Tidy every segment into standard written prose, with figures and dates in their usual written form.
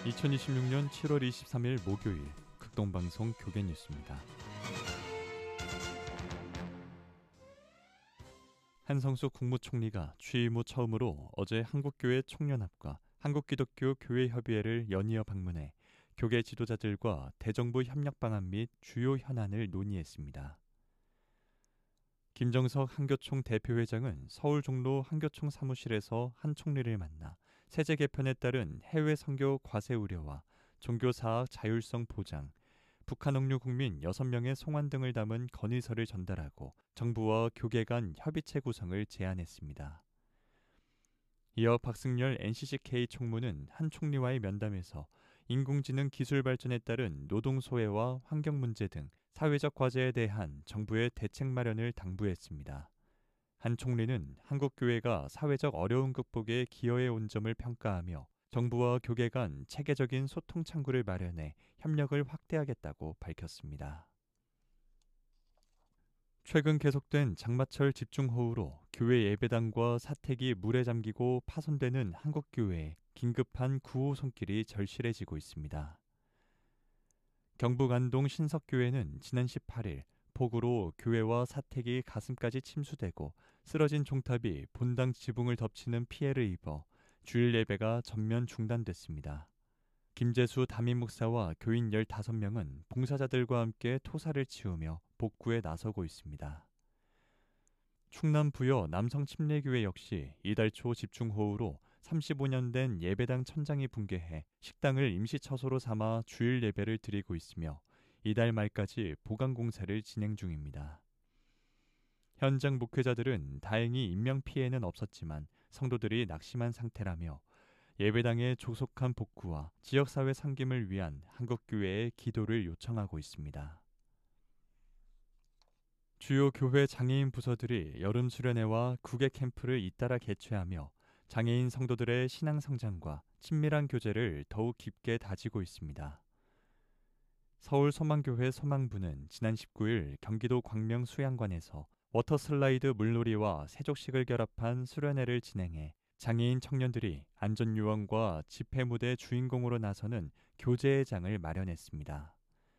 2026년 7월 23일 목요일 극동방송 교계뉴스입니다. 한성수 국무총리가 취임 후 처음으로 어제 한국교회 총연합과 한국기독교교회협의회를 연이어 방문해 교계 지도자들과 대정부 협력 방안 및 주요 현안을 논의했습니다. 김정석 한교총 대표회장은 서울 종로 한교총 사무실에서 한 총리를 만나 세제 개편에 따른 해외 선교 과세 우려와 종교사학 자율성 보장, 북한 억류 국민 6명의 송환 등을 담은 건의서를 전달하고 정부와 교계 간 협의체 구성을 제안했습니다. 이어 박승열 NCCK 총무는 한 총리와의 면담에서 인공지능 기술 발전에 따른 노동 소외와 환경 문제 등 사회적 과제에 대한 정부의 대책 마련을 당부했습니다. 한 총리는 한국교회가 사회적 어려움 극복에 기여해 온 점을 평가하며 정부와 교계 간 체계적인 소통 창구를 마련해 협력을 확대하겠다고 밝혔습니다. 최근 계속된 장마철 집중호우로 교회 예배당과 사택이 물에 잠기고 파손되는 한국교회에 긴급한 구호 손길이 절실해지고 있습니다. 경북 안동 신석교회는 지난 18일 폭우로 교회와 사택이 가슴까지 침수되고 쓰러진 종탑이 본당 지붕을 덮치는 피해를 입어 주일 예배가 전면 중단됐습니다. 김재수 담임 목사와 교인 15명은 봉사자들과 함께 토사를 치우며 복구에 나서고 있습니다. 충남 부여 남성침례교회 역시 이달 초 집중호우로 35년 된 예배당 천장이 붕괴해 식당을 임시처소로 삼아 주일 예배를 드리고 있으며 이달 말까지 보강공사를 진행 중입니다. 현장 목회자들은 다행히 인명피해는 없었지만 성도들이 낙심한 상태라며 예배당의 조속한 복구와 지역사회 상김을 위한 한국교회의 기도를 요청하고 있습니다. 주요 교회 장애인 부서들이 여름 수련회와 국외 캠프를 잇따라 개최하며 장애인 성도들의 신앙 성장과 친밀한 교제를 더욱 깊게 다지고 있습니다. 서울 소망교회 소망부는 지난 19일 경기도 광명 수양관에서 워터슬라이드 물놀이와 세족식을 결합한 수련회를 진행해 장애인 청년들이 안전요원과 집회무대 주인공으로 나서는 교제의 장을 마련했습니다.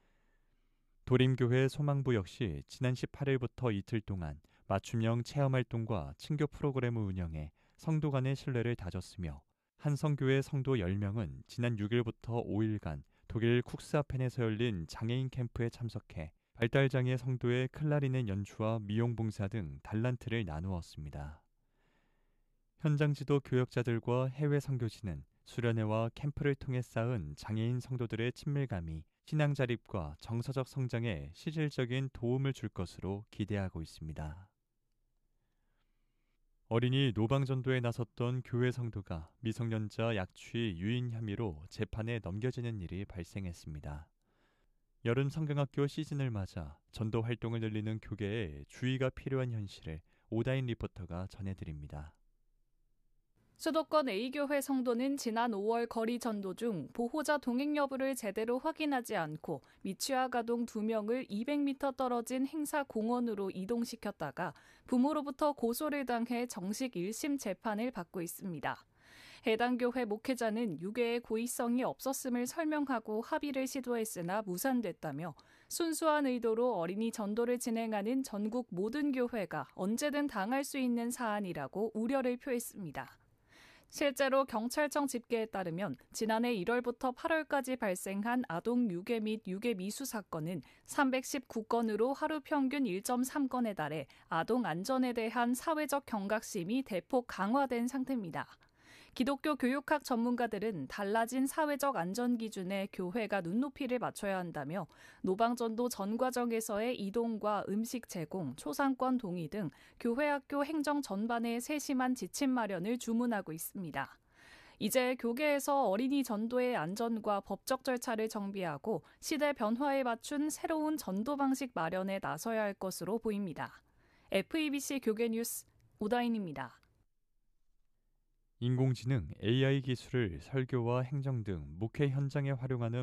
도림교회 소망부 역시 지난 18일부터 이틀 동안 맞춤형 체험활동과 친교 프로그램을 운영해 성도 간의 신뢰를 다졌으며 한성교회 성도 10명은 지난 6일부터 5일간 독일 쿡스하펜에서 열린 장애인 캠프에 참석해 발달장애 성도의 클라리넷 연주와 미용봉사 등 달란트를 나누었습니다. 현장 지도 교역자들과 해외 선교지는 수련회와 캠프를 통해 쌓은 장애인 성도들의 친밀감이 신앙 자립과 정서적 성장에 실질적인 도움을 줄 것으로 기대하고 있습니다. 어린이 노방전도에 나섰던 교회 성도가 미성년자 약취 유인 혐의로 재판에 넘겨지는 일이 발생했습니다. 여름 성경학교 시즌을 맞아 전도 활동을 늘리는 교계에 주의가 필요한 현실을 오다인 리포터가 전해드립니다. 수도권 A교회 성도는 지난 5월 거리 전도 중 보호자 동행 여부를 제대로 확인하지 않고 미취학 아동 2명을 200m 떨어진 행사 공원으로 이동시켰다가 부모로부터 고소를 당해 정식 1심 재판을 받고 있습니다. 해당 교회 목회자는 유괴의 고의성이 없었음을 설명하고 합의를 시도했으나 무산됐다며 순수한 의도로 어린이 전도를 진행하는 전국 모든 교회가 언제든 당할 수 있는 사안이라고 우려를 표했습니다. 실제로 경찰청 집계에 따르면 지난해 1월부터 8월까지 발생한 아동 유괴 및 유괴 미수 사건은 319건으로 하루 평균 1.3건에 달해 아동 안전에 대한 사회적 경각심이 대폭 강화된 상태입니다. 기독교 교육학 전문가들은 달라진 사회적 안전 기준에 교회가 눈높이를 맞춰야 한다며 노방전도 전 과정에서의 이동과 음식 제공, 초상권 동의 등 교회 학교 행정 전반의 세심한 지침 마련을 주문하고 있습니다. 이제 교계에서 어린이 전도의 안전과 법적 절차를 정비하고 시대 변화에 맞춘 새로운 전도 방식 마련에 나서야 할 것으로 보입니다. FEBC 교계뉴스 오다인입니다. 인공지능 AI 기술을 설교와 행정 등 목회 현장에 활용하는